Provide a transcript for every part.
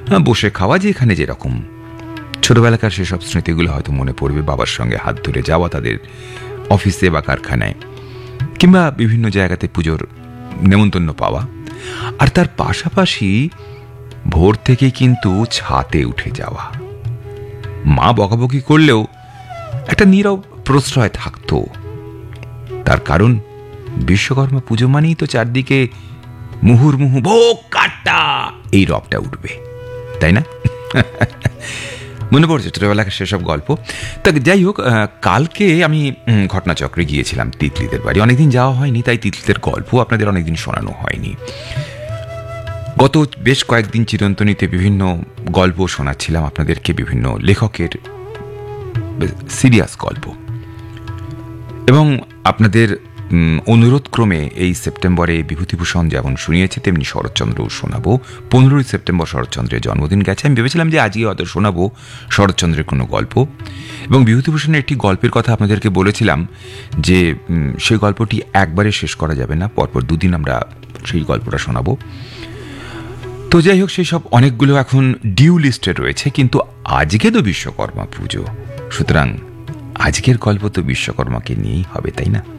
বসে খাওয়া, যেখানে যেরকম। ছোটবেলাকার সেসব স্মৃতিগুলো হয়তো মনে পড়বে, বাবার সঙ্গে হাত ধরে যাওয়া তাদের অফিসে বা কারখানায়, কিংবা বিভিন্ন জায়গাতে পুজোর নেমন্তন্ন পাওয়া। আর তার পাশাপাশি ভোর থেকে কিন্তু ছাতে উঠে যাওয়া। মা বকাবকি করলেও একটা নীরব প্রশ্রয় থাকতো। তার কারণ বিশ্বকর্মা পুজো মানেই তো চারদিকে মুহুর্মুহু ভোগ কাটা এই রবটা উঠবে, তাই না? মনে পড়ছে ছোটবেলাকার সেসব গল্প। তা যাই হোক, কালকে আমি ঘটনাচক্রে গিয়েছিলাম তিতলিদের বাড়ি। অনেকদিন যাওয়া হয়নি, তাই তিতলিদের গল্প আপনাদের অনেকদিন শোনানো হয়নি। গত বেশ কয়েকদিন চিরন্তনীতে বিভিন্ন গল্প শোনাচ্ছিলাম আপনাদেরকে, বিভিন্ন লেখকের সিরিয়াস গল্প। এবং আপনাদের অনুরোধ ক্রমে এই সেপ্টেম্বরে বিভূতিভূষণ যেমন শুনিয়েছে, তেমনি শরৎচন্দ্রও শোনাবো। 15ই সেপ্টেম্বর শরৎচন্দ্রের জন্মদিন গেছে। আমি ভেবেছিলাম যে আজকে হয়তো শোনাবো শরৎচন্দ্রের কোনো গল্প। এবং বিভূতিভূষণের একটি গল্পের কথা আপনাদেরকে বলেছিলাম যে সেই গল্পটি একবারে শেষ করা যাবে না, পরপর দুদিন আমরা সেই গল্পটা শোনাবো। তো যাই হোক, সেই সব অনেকগুলো এখন ডিউ লিস্টে রয়েছে। কিন্তু আজকে তো বিশ্বকর্মা পুজো, সুতরাং আজকের গল্প তো বিশ্বকর্মাকে নিয়েই হবে, তাই না?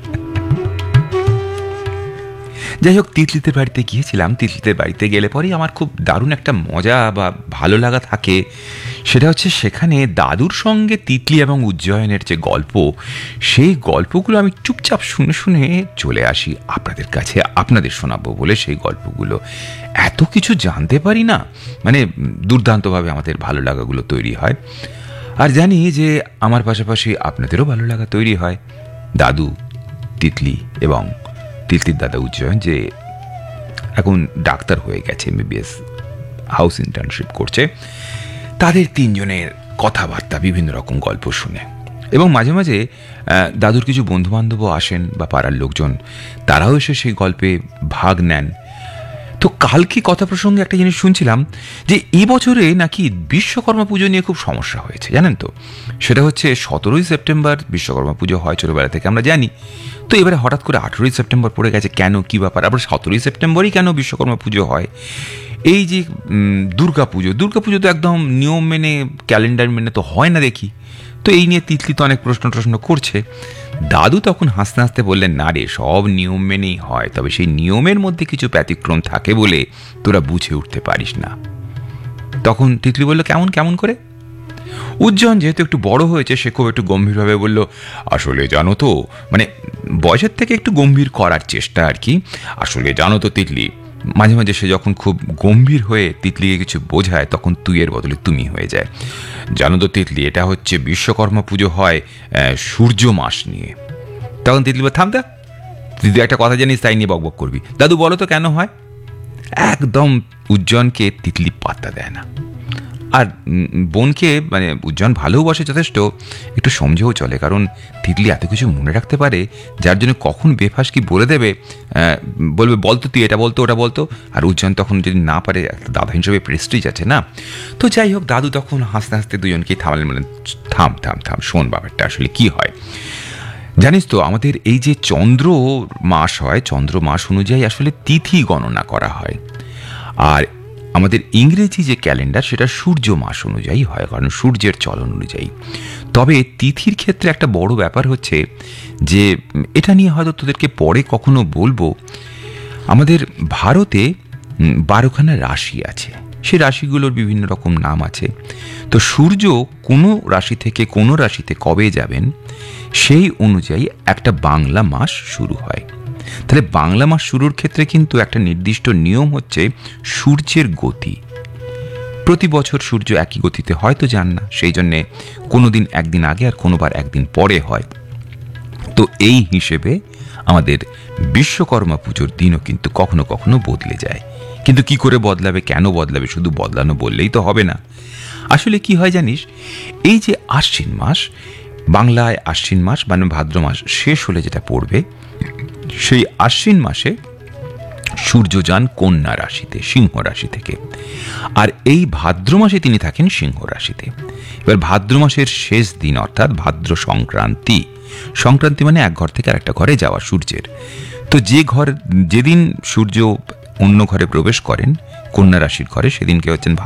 যাই হোক, তিতলিদের বাড়িতে গিয়েছিলাম। তিতলিদের বাড়িতে গেলে পরেই আমার খুব দারুণ একটা মজা বা ভালো লাগা থাকে। সেটা হচ্ছে সেখানে দাদুর সঙ্গে তিতলি এবং উজ্জয়নের যে গল্প, সেই গল্পগুলো আমি চুপচাপ শুনে শুনে চলে আসি আপনাদের কাছে, আপনাদের শোনাবো বলে। সেই গল্পগুলো এত কিছু জানতে পারি না, মানে দুর্দান্তভাবে আমাদের ভালো লাগাগুলো তৈরি হয়। আর জানি যে আমার পাশাপাশি আপনাদেরও ভালো লাগা তৈরি হয়। দাদু, তিতলি এবং তিতলির দাদা উজ্জয়ন, যে এখন ডাক্তার হয়ে গেছে, এমবিবিএস হাউস ইন্টার্নশিপ করছে, তাদের তিনজনের কথাবার্তা, বিভিন্ন রকম গল্প শুনে। এবং মাঝে মাঝে দাদুর কিছু বন্ধুবান্ধবও আসেন বা পাড়ার লোকজন, তারাও এসে সেই গল্পে ভাগ নেন। তো কালকে কথা প্রসঙ্গে একটা জিনিস শুনছিলাম যে এবছরে নাকি বিশ্বকর্মা পুজো নিয়ে খুব সমস্যা হয়েছে, জানেন তো? সেটা হচ্ছে 17ই সেপ্টেম্বর বিশ্বকর্মা পুজো হয় ছোটবেলা থেকে আমরা জানি। তো এবারে হঠাৎ করে 18ই সেপ্টেম্বর পড়ে গেছে, কেন, কী ব্যাপার? আবার 17ই সেপ্টেম্বরই কেন বিশ্বকর্মা পুজো হয়? এই যে দুর্গাপুজো তো একদম নিয়ম মেনে, ক্যালেন্ডার মেনে তো হয় না দেখি। তো এই নিয়ে তিতলি তো অনেক প্রশ্ন করছে। দাদু তখন হাসতে হাসতে বললেন, না রে, সব নিয়ম মেনেই হয়, তবে সেই নিয়মের মধ্যে কিছু ব্যতিক্রম থাকে বলে তোরা বুঝে উঠতে পারিস না। তখন তিতলি বলল, কেমন করে? উজ্জয়ন যেহেতু একটু বড় হয়েছে, সে খুব একটু গম্ভীরভাবে বলল, আসলে জানো তো, মানে বয়সের থেকে একটু গম্ভীর করার চেষ্টা আর কি। আসলে জানো তো তিতলি, মাঝে মাঝে সে যখন খুব গম্ভীর হয়ে তিতলিকে কিছু বোঝায়, তখন তুই এর বদলে তুমি হয়ে যায়। জানো তো তিতলি, এটা হচ্ছে বিশ্বকর্মা পুজো হয় সূর্য মাস নিয়ে। তখন তিতলি বলে, থাম, তুই একটা কথা জানিস, তাই নিয়ে বকবক করবি। দাদু বলো তো কেন হয়? একদম উজ্জয়নকে তিতলি পাত্তা দেয় না। আর বোনকে, মানে উজ্জয়ন ভালোবাসে যথেষ্ট, একটু সমঝেও চলে, কারণ তিতলি এত কিছু মনে রাখতে পারে, যার জন্য কখন বেফাস কি বলে দেবে, বলবে বলতো তুই এটা বলতো ওটা বলতো। আর উজ্জয়ন তখন যদি না পারে, দাদা হিসেবে প্রেস্টিজ আছে না। তো যাই হোক, দাদু তখন হাসতে হাসতে দুজনকেই থামালেন, বলেন, থাম, শোন ব্যাপারটা আসলে কি হয়। জানিস তো, আমাদের এই যে চন্দ্র মাস হয়, চন্দ্র মাস অনুযায়ী আসলে তিথি গণনা করা হয়। আর আমাদের ইংরেজি যে ক্যালেন্ডার, সেটা সূর্য মাস অনুযায়ী হয়, কারণ সূর্যের চলন অনুযায়ী। তবে তিথির ক্ষেত্রে একটা বড় ব্যাপার হচ্ছে যে, এটা নিয়ে হয়তো তোদেরকে পরে কখনো বলবো, আমাদের ভারতে 12খানা রাশি আছে। সেই রাশিগুলোর বিভিন্ন রকম নাম আছে। তো সূর্য কোনো রাশি থেকে কোনো রাশিতে কবে যাবেন, সেই অনুযায়ী একটা বাংলা মাস শুরু হয়। তাহলে বাংলা মাস শুরুর ক্ষেত্রে কিন্তু একটা নির্দিষ্ট নিয়ম হচ্ছে সূর্যের গতি। প্রতি বছর সূর্য একই গতিতে হয়তো যান না, সেই জন্যে কোনো দিন একদিন আগে আর কোনোবার একদিন পরে হয়। তো এই হিসেবে আমাদের বিশ্বকর্মা পুজোর দিনও কিন্তু কখনো কখনো বদলে যায়। কিন্তু কি করে বদলাবে, কেন বদলাবে, শুধু বদলানো বললেই তো হবে না। আসলে কি হয় জানিস, এই যে আশ্বিন মাস, বাংলায় আশ্বিন মাস মানে ভাদ্র মাস শেষ হলে যেটা পড়বে, সেই আশ্বিন মাসে সূর্য যান কন্যা রাশিতে, সিংহ রাশি থেকে। আর এই ভাদ্র মাসে তিনি থাকেন সিংহ রাশিতে। এবার ভাদ্র মাসের শেষ দিন, অর্থাৎ ভাদ্র সংক্রান্তি, সংক্রান্তি মানে এক ঘর থেকে আরেকটা ঘরে যাওয়া সূর্যের। তো যেদিন সূর্য অন্য ঘরে প্রবেশ করেন, কন্যা রাশির ঘরে, সেদিনকে হচ্ছেন